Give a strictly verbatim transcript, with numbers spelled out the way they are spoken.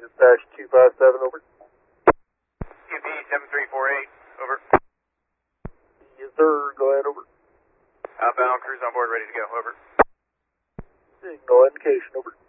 dispatch two five seven, over. Q P seven three four eight, over. Yes, sir. Go ahead, over. Outbound, cruise on board, ready to go, over. Signal indication, over.